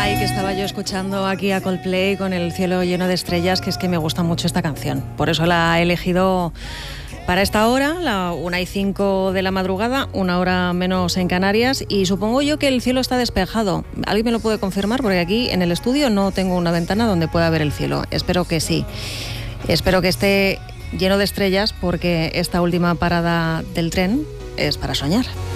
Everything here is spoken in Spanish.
Que estaba yo escuchando aquí a Coldplay con El cielo lleno de estrellas, que es que me gusta mucho esta canción. Por eso la he elegido para esta hora, la 1:05 de la madrugada, una hora menos en Canarias, y supongo yo que el cielo está despejado. ¿Alguien me lo puede confirmar? Porque aquí en el estudio no tengo una ventana donde pueda ver el cielo. Espero que sí. Espero que esté lleno de estrellas, porque esta última parada del tren es para soñar.